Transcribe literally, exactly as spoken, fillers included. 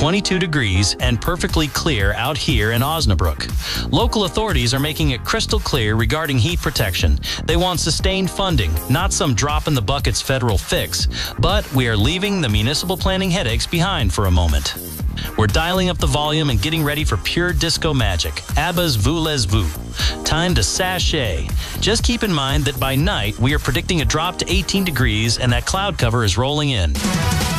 twenty-two degrees and perfectly clear out here in Osnabrück. Local authorities are making it crystal clear regarding heat protection. They want sustained funding, not some drop in the buckets federal fix. But we are leaving the municipal planning headaches behind for a moment. We're dialing up the volume and getting ready for pure disco magic. ABBA's Voulez-Vous. Time to sashay. Just keep in mind that by night we are predicting a drop to eighteen degrees and that cloud cover is rolling in.